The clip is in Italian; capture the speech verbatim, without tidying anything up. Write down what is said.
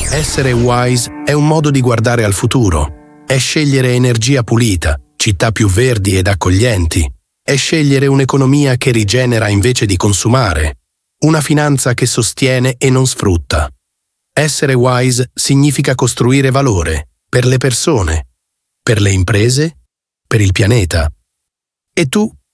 Essere wise è un modo di guardare al futuro, è scegliere energia pulita, città più verdi ed accoglienti, è scegliere un'economia che rigenera invece di consumare, una finanza che sostiene e non sfrutta. Essere wise significa costruire valore per le persone, per le imprese, per il pianeta. E tu